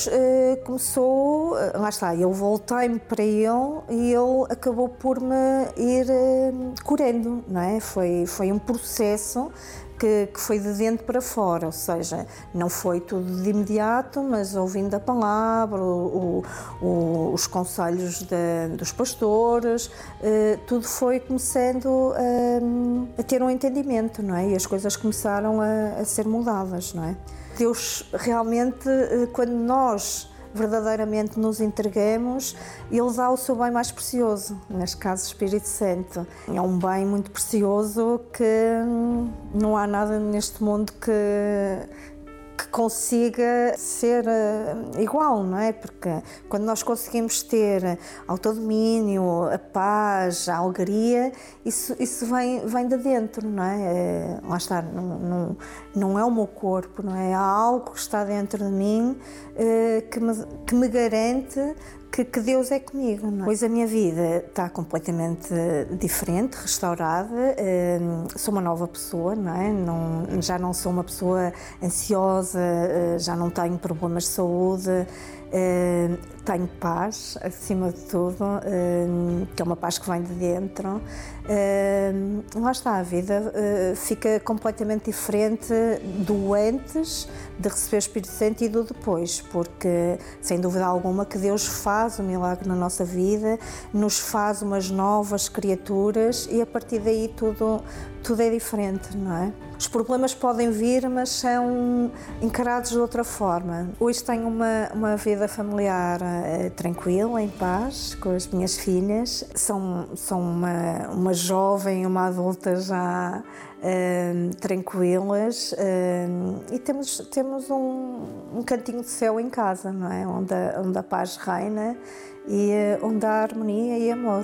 Começou, lá está, eu voltei-me para ele e ele acabou por me ir curando, não é? Foi um processo que foi de dentro para fora, ou seja, não foi tudo de imediato, mas ouvindo a palavra, os conselhos dos pastores, tudo foi começando a ter um entendimento, não é? E as coisas começaram a ser mudadas, não é? Deus realmente, quando nós verdadeiramente nos entregamos, Ele dá o seu bem mais precioso, neste caso o Espírito Santo. É um bem muito precioso que não há nada neste mundo que consiga ser igual, não é? Porque quando nós conseguimos ter autodomínio, a paz, a alegria, isso vem de dentro, não é? Lá está, não é o meu corpo, não é? Há algo que está dentro de mim que me garante que Deus é comigo, não é? Pois a minha vida está completamente diferente, restaurada, sou uma nova pessoa, não é? Já não sou uma pessoa ansiosa, já não tenho problemas de saúde, tenho paz, acima de tudo, que é uma paz que vem de dentro. Lá está, a vida fica completamente diferente do antes de receber o Espírito Santo e do depois, porque, sem dúvida alguma, que Deus faz um milagre na nossa vida, nos faz umas novas criaturas e, a partir daí, tudo é diferente, não é? Os problemas podem vir, mas são encarados de outra forma. Hoje tenho uma vida familiar tranquila, em paz, com as minhas filhas. São uma jovem e uma adulta já tranquilas, e temos um cantinho de céu em casa, não é? Onde a paz reina e onde há harmonia e amor.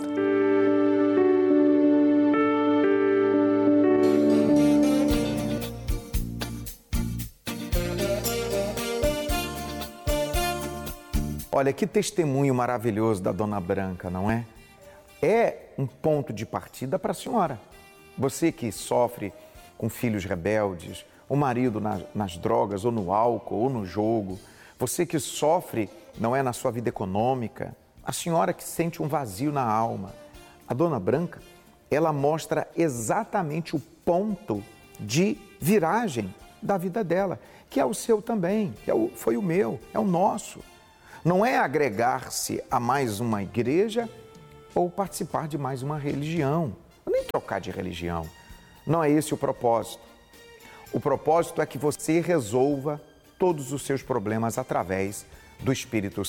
Olha, que testemunho maravilhoso da Dona Branca, não é? É um ponto de partida para a senhora. Você que sofre com filhos rebeldes, o marido nas drogas, ou no álcool, ou no jogo, você que sofre, não é, na sua vida econômica, a senhora que sente um vazio na alma. A Dona Branca, ela mostra exatamente o ponto de viragem da vida dela, que é o seu também, foi o meu, é o nosso. Não é agregar-se a mais uma igreja ou participar de mais uma religião, nem trocar de religião. Não é esse o propósito. O propósito é que você resolva todos os seus problemas através do Espírito